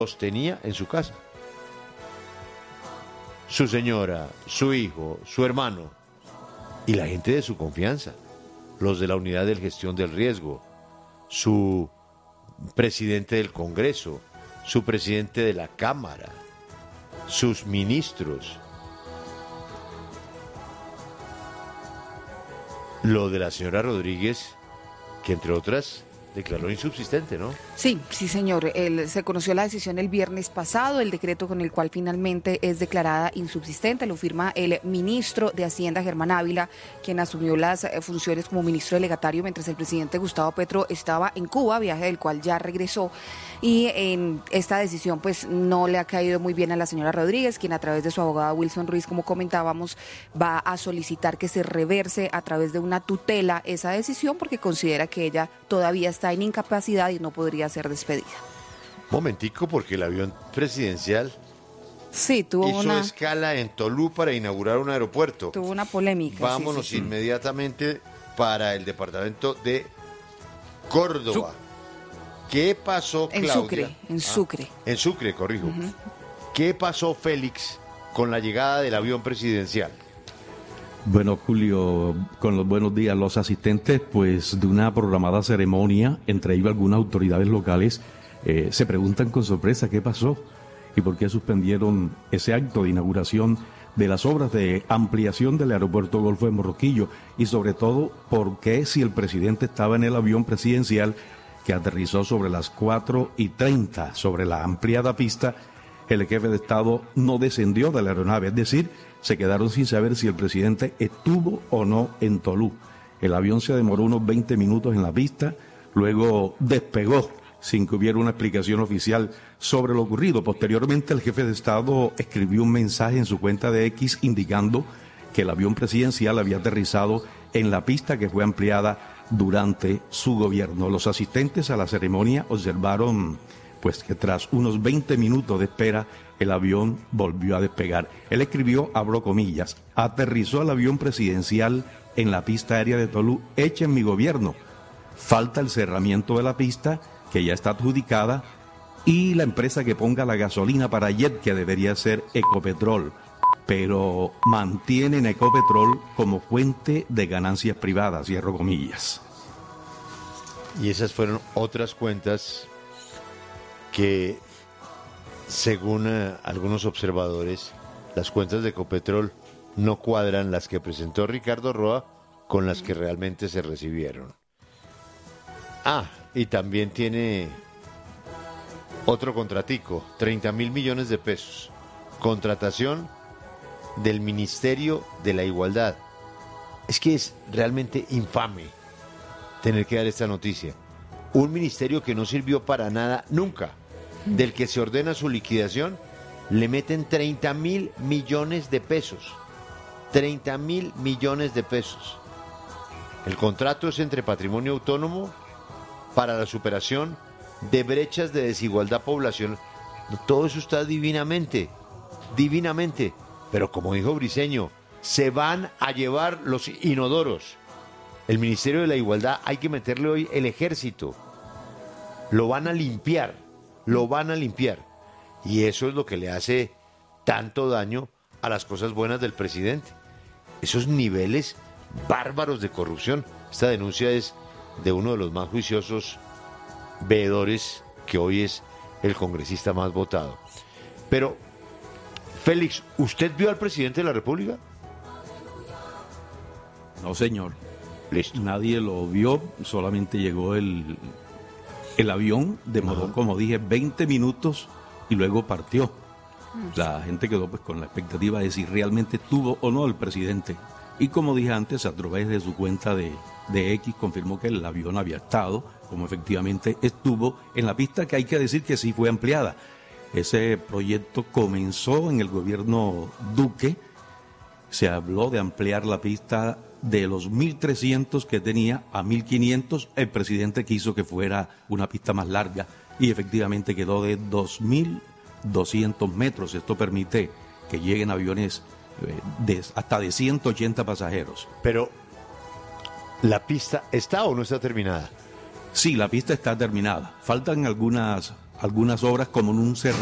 los tenía en su casa. Su señora, su hijo, su hermano y la gente de su confianza, los de la unidad de gestión del riesgo, su presidente del Congreso, su presidente de la Cámara, sus ministros. Lo de la señora Rodríguez, que entre otras declaró insubsistente, ¿no? Sí, sí, señor. Se conoció la decisión el viernes pasado, el decreto con el cual finalmente es declarada insubsistente. Lo firma el ministro de Hacienda, Germán Ávila, quien asumió las funciones como ministro delegatario mientras el presidente Gustavo Petro estaba en Cuba, viaje del cual ya regresó. Y en esta decisión pues no le ha caído muy bien a la señora Rodríguez, quien a través de su abogada Wilson Ruiz, como comentábamos, va a solicitar que se reverse a través de una tutela esa decisión porque considera que ella todavía está en incapacidad y no podría ser despedida. Momentico, porque el avión presidencial sí, hizo escala en Tolú para inaugurar un aeropuerto. Tuvo una polémica. Vámonos sí. Inmediatamente para el departamento de Córdoba. ¿Qué pasó, Claudia? En Sucre. En Sucre, corrijo. ¿Qué pasó, Félix, con la llegada del avión presidencial? Bueno, Julio, con los buenos días, los asistentes pues de una programada ceremonia, entre ellos algunas autoridades locales, se preguntan con sorpresa qué pasó y por qué suspendieron ese acto de inauguración de las obras de ampliación del aeropuerto Golfo de Morroquillo y sobre todo por qué, si el presidente estaba en el avión presidencial que aterrizó sobre las 4:30 sobre la ampliada pista, el jefe de Estado no descendió de la aeronave, es decir, se quedaron sin saber si el presidente estuvo o no en Tolú. El avión se demoró unos 20 minutos en la pista, luego despegó sin que hubiera una explicación oficial sobre lo ocurrido. Posteriormente, el jefe de Estado escribió un mensaje en su cuenta de X indicando que el avión presidencial había aterrizado en la pista que fue ampliada durante su gobierno. Los asistentes a la ceremonia observaron pues que tras unos 20 minutos de espera el avión volvió a despegar. Él escribió, abro comillas, aterrizó el avión presidencial en la pista aérea de Tolú, hecha en mi gobierno. Falta el cerramiento de la pista, que ya está adjudicada, y la empresa que ponga la gasolina para jet, que debería ser Ecopetrol, pero mantienen Ecopetrol como fuente de ganancias privadas, cierro comillas. Y esas fueron otras cuentas que, según algunos observadores, las cuentas de Ecopetrol no cuadran las que presentó Ricardo Roa con las que realmente se recibieron. Y también tiene otro contratico, 30.000 millones de pesos. Contratación del Ministerio de la Igualdad. Es que es realmente infame tener que dar esta noticia. Un ministerio que no sirvió para nada nunca, del que se ordena su liquidación, le meten 30.000 millones de pesos. 30.000 millones de pesos. El contrato es entre Patrimonio Autónomo para la superación de brechas de desigualdad poblacional. Todo eso está divinamente, pero como dijo Briceño, se van a llevar los inodoros. El Ministerio de la Igualdad hay que meterle hoy el ejército, lo van a limpiar, y eso es lo que le hace tanto daño a las cosas buenas del presidente, esos niveles bárbaros de corrupción. Esta denuncia es de uno de los más juiciosos veedores, que hoy es el congresista más votado. Pero, Félix, ¿usted vio al presidente de la República? No, señor. Listo. Nadie lo vio, solamente llegó el avión, demoró, como dije, 20 minutos y luego partió. La gente quedó pues con la expectativa de si realmente estuvo o no el presidente. Y como dije antes, a través de su cuenta de X confirmó que el avión había estado, como efectivamente estuvo, en la pista, que hay que decir que sí fue ampliada. Ese proyecto comenzó en el gobierno Duque, se habló de ampliar la pista de los 1.300 que tenía a 1.500, el presidente quiso que fuera una pista más larga y efectivamente quedó de 2.200 metros. Esto permite que lleguen aviones hasta de 180 pasajeros. Pero, ¿la pista está o no está terminada? Sí, la pista está terminada. Faltan algunas algunas obras como en un cerro